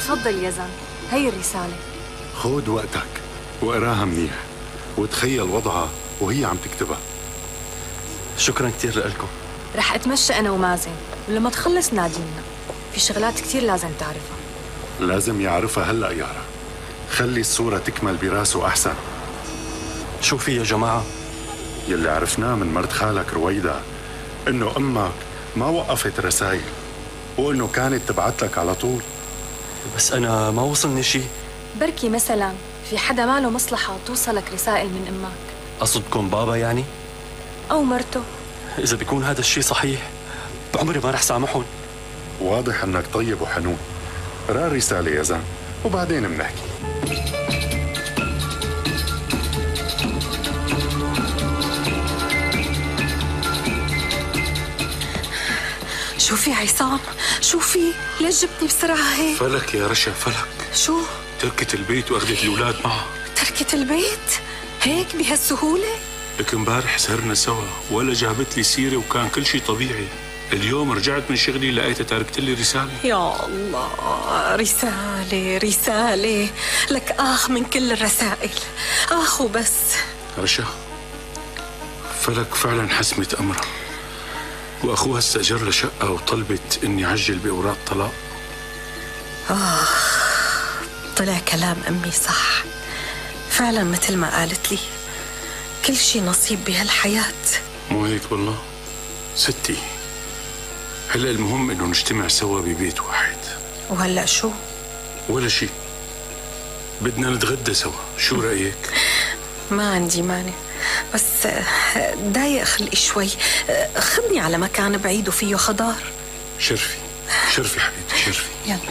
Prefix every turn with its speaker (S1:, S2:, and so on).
S1: تفضل يا زن، هي الرسالة.
S2: خود وقتك واقراها منيح وتخيل وضعها وهي عم تكتبها.
S3: شكرا كتير لكم.
S1: رح اتمشى أنا ومازن، ولما تخلص نادينا، في شغلات كتير لازم تعرفها.
S2: لازم يعرفها هلأ يارا، خلي الصورة تكمل براسه أحسن.
S3: شو في يا جماعة؟
S2: يلي عرفناه من مرت خالك رويدة إنه أمك ما وقفت رسائل، وإنه كانت تبعت لك على طول.
S3: بس أنا ما وصلني شيء.
S1: بركي مثلا في حدا ما له مصلحة توصلك رسائل من أمك.
S3: قصدكم بابا يعني؟
S1: أو مرته.
S3: إذا بيكون هذا الشيء صحيح بعمري ما رح سامحهم.
S2: واضح إنك طيب وحنون. قرأ الرسالة يا زان وبعدين بنحكي.
S4: شوفي عصام، شوفي ليش جبتني بسرعة هيك؟
S5: فلك يا رشا فلك.
S4: شو؟
S5: تركت البيت واخذت الأولاد معها.
S4: تركت البيت؟ هيك بهالسهولة؟
S5: لك امبارح سهرنا سوا ولا جابت لي سيرة وكان كل شيء طبيعي. اليوم رجعت من شغلي لقيتها تاركت لي رسالة.
S4: يا الله، رسالة لك من كل الرسائل وبس.
S5: رشا فلك فعلا حسمت أمرها، وأخوها استأجر لها شقة وطلبت إني أعجل بأوراق طلاق.
S4: طلع كلام أمي صح، فعلا مثل ما قالت لي كل شي نصيب بهالحياة.
S5: مو هيك والله ستي؟ هلأ المهم إنه نجتمع سوا ببيت واحد.
S4: وهلأ شو؟
S5: ولا شي، بدنا نتغدى سوا، شو رأيك؟
S4: ما عندي مانع، بس ضايق خلقي شوي. خذني على مكان بعيد وفيه خضار.
S5: شرفي حبيبتي شرفي.
S4: يلا.